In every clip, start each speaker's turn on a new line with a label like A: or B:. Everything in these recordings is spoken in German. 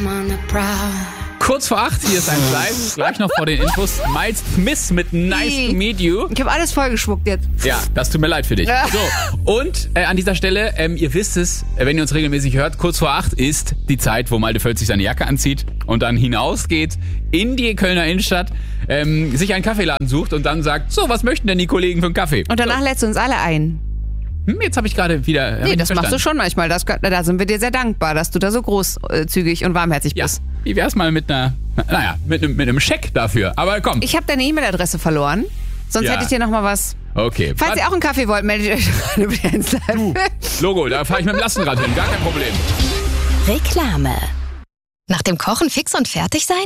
A: Kurz vor 8, hier ist ein Live, gleich noch vor den Infos. Miles Smith mit Nice to Meet You.
B: Ich habe alles vollgeschmuckt jetzt.
A: Ja, das tut mir leid für dich. So, und an dieser Stelle, ihr wisst es, wenn ihr uns regelmäßig hört, kurz vor 8 ist die Zeit, wo Malte Völz sich seine Jacke anzieht und dann hinausgeht in die Kölner Innenstadt, sich einen Kaffeeladen sucht und dann sagt, so, was möchten denn die Kollegen für einen Kaffee?
B: Und danach lädst du uns alle ein.
A: Jetzt habe ich gerade wieder...
B: Nee, das machst du schon manchmal. Da sind wir dir sehr dankbar, dass du da so großzügig und warmherzig bist.
A: Ja, wie wär's mal mit einem Scheck dafür? Aber komm.
B: Ich habe deine E-Mail-Adresse verloren. Sonst hätte ich dir noch mal was...
A: Okay.
B: Falls ihr auch einen Kaffee wollt, meldet euch gerade über den Slime.
A: Logo, da fahre ich mit dem Lastenrad hin. Gar kein Problem.
C: Reklame. Nach dem Kochen fix und fertig sein?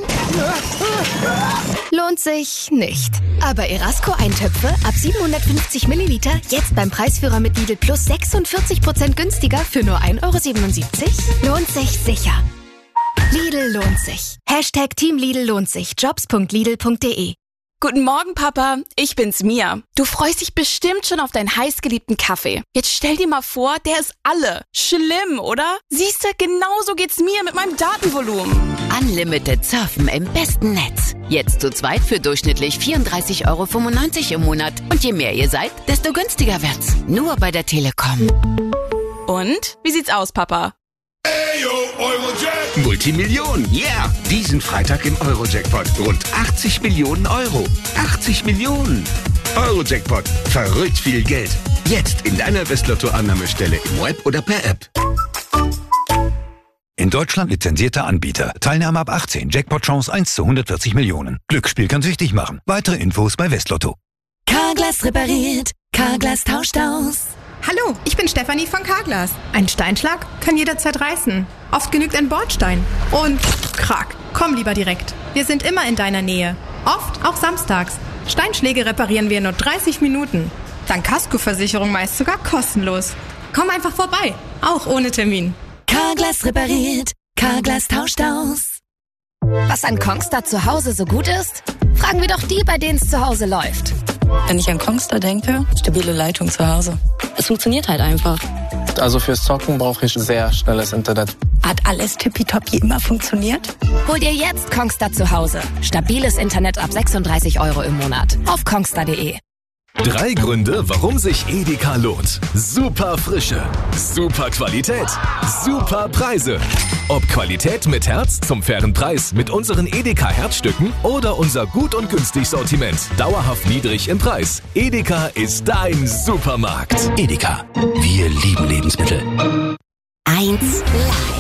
C: Lohnt sich nicht. Aber Erasco-Eintöpfe ab 750 Milliliter jetzt beim Preisführer mit Lidl Plus 46% günstiger für nur 1,77 €? Lohnt sich sicher. Lidl lohnt sich. Hashtag Team Lidl lohnt sich. Jobs.lidl.de.
D: Guten Morgen, Papa. Ich bin's, Mia. Du freust dich bestimmt schon auf deinen heißgeliebten Kaffee. Jetzt stell dir mal vor, der ist alle. Schlimm, oder? Siehste, genauso geht's mir mit meinem Datenvolumen.
E: Unlimited Surfen im besten Netz. Jetzt zu zweit für durchschnittlich 34,95 € im Monat. Und je mehr ihr seid, desto günstiger wird's. Nur bei der Telekom.
D: Und? Wie sieht's aus, Papa?
F: Multimillionen, yeah! Diesen Freitag im Eurojackpot. Rund 80 Millionen Euro. 80 Millionen! Eurojackpot. Verrückt viel Geld. Jetzt in deiner Westlotto-Annahmestelle im Web oder per App.
G: In Deutschland lizenzierter Anbieter. Teilnahme ab 18. Jackpot-Chance 1 zu 140 Millionen. Glücksspiel kann süchtig machen. Weitere Infos bei Westlotto.
C: Carglass repariert. Carglass tauscht aus.
H: Hallo, ich bin Stefanie von Carglass. Ein Steinschlag kann jederzeit reißen. Oft genügt ein Bordstein. Und krack, komm lieber direkt. Wir sind immer in deiner Nähe. Oft auch samstags. Steinschläge reparieren wir in nur 30 Minuten. Dank Kaskoversicherung meist sogar kostenlos. Komm einfach vorbei, auch ohne Termin.
C: Carglass repariert. Carglass tauscht aus. Was an Kongstar zu Hause so gut ist? Fragen wir doch die, bei denen es zu Hause läuft.
I: Wenn ich an Kongstar denke, stabile Leitung zu Hause. Es funktioniert halt einfach.
J: Also fürs Zocken brauche ich sehr schnelles Internet.
I: Hat alles tippitoppi immer funktioniert?
C: Hol dir jetzt Kongstar zu Hause. Stabiles Internet ab 36 € im Monat. Auf kongstar.de.
K: 3 Gründe, warum sich Edeka lohnt. Super Frische, super Qualität, super Preise. Ob Qualität mit Herz zum fairen Preis mit unseren Edeka Herzstücken oder unser gut und günstig Sortiment. Dauerhaft niedrig im Preis. Edeka ist dein Supermarkt.
F: Edeka. Wir lieben Lebensmittel.
E: 1 Live.